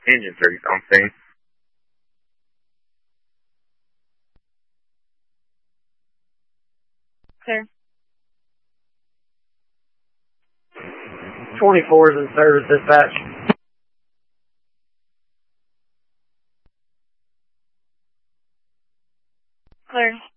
Engine 3's on scene. Clear. 24 is in service, dispatch. Clear.